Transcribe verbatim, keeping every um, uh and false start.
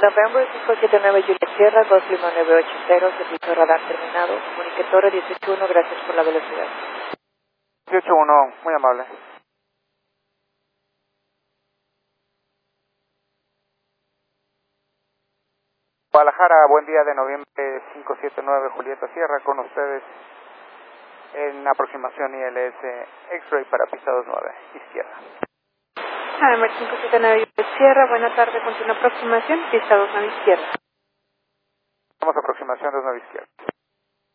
November cinco siete nueve Juliet Sierra, dos Lima nueve ocho cero, servicio radar terminado, comunique Torre dieciocho uno, gracias por la velocidad. dieciocho uno, muy amable. Guadalajara, buen día de noviembre cinco siete nueve Julieta Sierra, con ustedes en aproximación I L S X-Ray para pista dos nueve, izquierda. November cinco siete nueve Juliet Sierra, buena tarde, continua aproximación, pista dos nueve izquierda. Vamos a aproximación dos nueve izquierda.